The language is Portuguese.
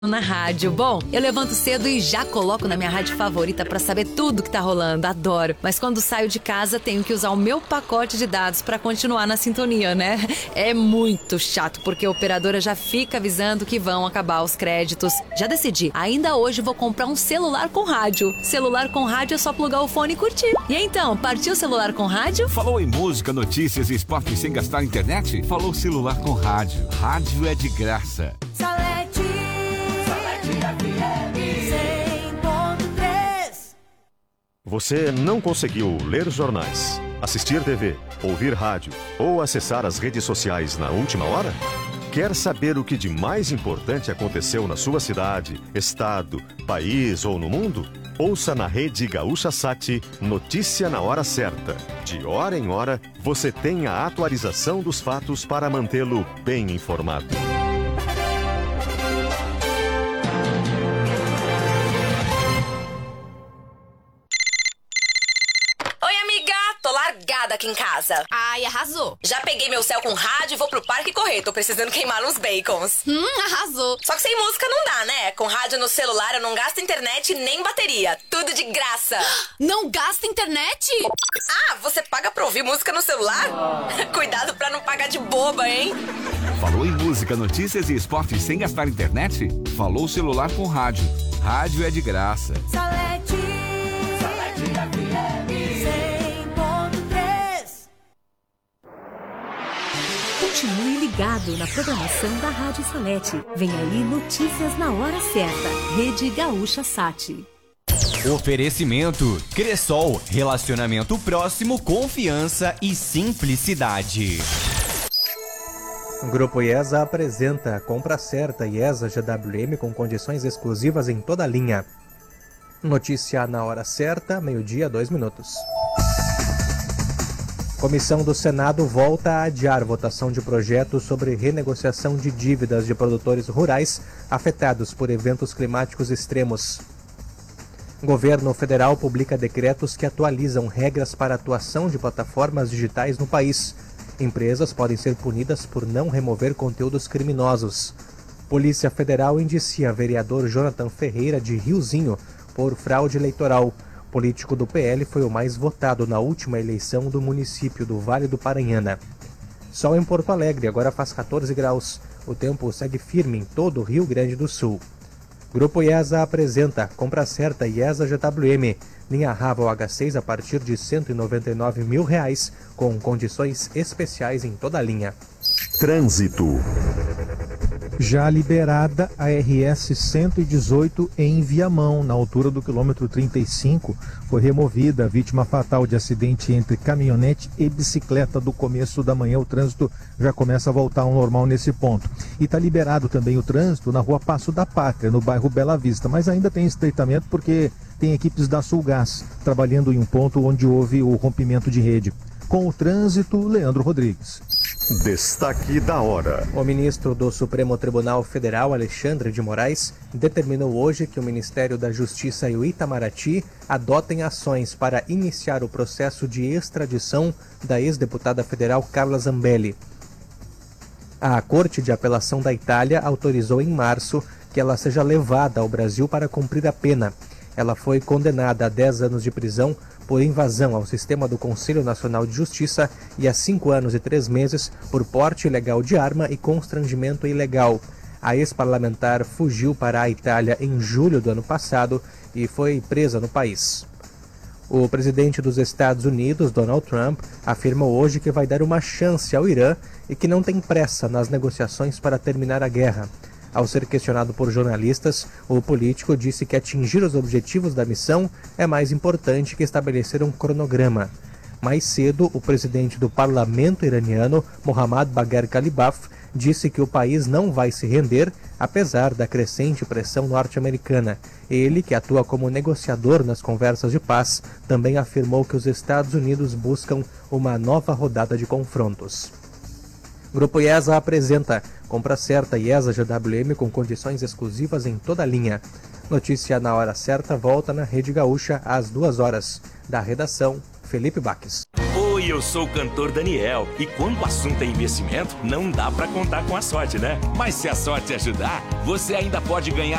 Na rádio. Bom, eu levanto cedo e já coloco na minha rádio favorita pra saber tudo que tá rolando. Adoro. Mas quando saio de casa, tenho que usar o meu pacote de dados pra continuar na sintonia, né? É muito chato, porque a operadora já fica avisando que vão acabar os créditos. Já decidi. Ainda hoje vou comprar um celular com rádio. Celular com rádio é só plugar o fone e curtir. E então, partiu celular com rádio? Falou em música, notícias e esporte sem gastar internet? Falou celular com rádio. Rádio é de graça. Você não conseguiu ler jornais, assistir TV, ouvir rádio ou acessar as redes sociais na última hora? Quer saber o que de mais importante aconteceu na sua cidade, estado, país ou no mundo? Ouça na Rede Gaúcha Sat Notícia na Hora Certa. De hora em hora, você tem a atualização dos fatos para mantê-lo bem informado. Aqui em casa. Ai, arrasou. Já peguei meu céu com rádio e vou pro parque correr. Tô precisando queimar uns bacons. Arrasou. Só que sem música não dá, né? Com rádio no celular eu não gasto internet nem bateria. Tudo de graça. Não gasta internet? Ah, você paga pra ouvir música no celular? Cuidado pra não pagar de boba, hein? Falou em música, notícias e esporte sem gastar internet? Falou celular com rádio. Rádio é de graça. Salete FM 100.3. Continue ligado na programação da Rádio Salete. Vem aí notícias na hora certa. Rede Gaúcha Sat. Oferecimento Cressol, relacionamento próximo, confiança e simplicidade. O Grupo IESA apresenta a compra certa IESA GWM com condições exclusivas em toda a linha. Notícia na hora certa, 12:02. Comissão do Senado volta a adiar votação de projetos sobre renegociação de dívidas de produtores rurais afetados por eventos climáticos extremos. Governo federal publica decretos que atualizam regras para atuação de plataformas digitais no país. Empresas podem ser punidas por não remover conteúdos criminosos. Polícia Federal indicia vereador Jonathan Ferreira de Riozinho por fraude eleitoral. Político do PL foi o mais votado na última eleição do município do Vale do Paranhana. Sol em Porto Alegre, agora faz 14 graus. O tempo segue firme em todo o Rio Grande do Sul. Grupo IESA apresenta compra certa IESA GWM. Linha Raval H6 a partir de R$ 199.000, com condições especiais em toda a linha. Trânsito. Já liberada a RS 118 em Viamão, na altura do quilômetro 35, foi removida a vítima fatal de acidente entre caminhonete e bicicleta do começo da manhã. O trânsito já começa a voltar ao normal nesse ponto. E está liberado também o trânsito na rua Passo da Pátria, no bairro Bela Vista, mas ainda tem estreitamento porque tem equipes da Sulgás trabalhando em um ponto onde houve o rompimento de rede. Com o trânsito, Leandro Rodrigues. Destaque da hora. O ministro do Supremo Tribunal Federal, Alexandre de Moraes, determinou hoje que o Ministério da Justiça e o Itamaraty adotem ações para iniciar o processo de extradição da ex-deputada federal Carla Zambelli. A Corte de Apelação da Itália autorizou em março que ela seja levada ao Brasil para cumprir a pena. Ela foi condenada a 10 anos de prisão por invasão ao sistema do Conselho Nacional de Justiça e a 5 anos e 3 meses por porte ilegal de arma e constrangimento ilegal. A ex-parlamentar fugiu para a Itália em julho do ano passado e foi presa no país. O presidente dos Estados Unidos, Donald Trump, afirmou hoje que vai dar uma chance ao Irã e que não tem pressa nas negociações para terminar a guerra. Ao ser questionado por jornalistas, o político disse que atingir os objetivos da missão é mais importante que estabelecer um cronograma. Mais cedo, o presidente do parlamento iraniano, Mohammad Bagher Ghalibaf, disse que o país não vai se render, apesar da crescente pressão norte-americana. Ele, que atua como negociador nas conversas de paz, também afirmou que os Estados Unidos buscam uma nova rodada de confrontos. Grupo IESA apresenta compra certa IESA GWM com condições exclusivas em toda a linha. Notícia na hora certa volta na Rede Gaúcha às 2 horas. Da redação, Felipe Baques. Oi, eu Eu sou o cantor Daniel e quando o assunto é investimento, não dá pra contar com a sorte, né? Mas se a sorte ajudar, você ainda pode ganhar